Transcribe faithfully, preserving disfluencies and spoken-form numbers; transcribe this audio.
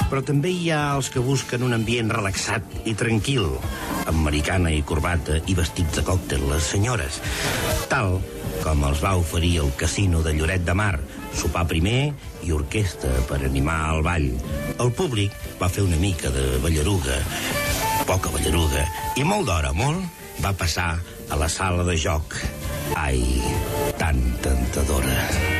Però també hi ha els que busquen un ambient relaxat i tranquil, amb americana i corbata i vestits de còctel les senyores, tal com els va oferir el casino de Lloret de Mar, sopar primer i orquestra per animar el ball. El públic va fer una mica de ballaruga, poca ballaruga, i molt d'hora, molt, va passar a la sala de joc. Ai, tan tentadora.